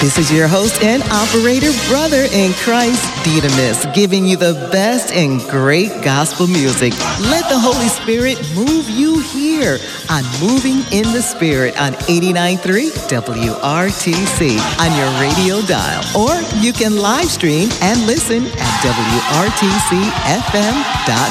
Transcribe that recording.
This is your host and operator, brother in Christ, Didymus, giving you the best and great gospel music. Let the Holy Spirit move you here on Moving in the Spirit on 89.3 WRTC on your radio dial. Or you can live stream and listen at WRTCFM.com.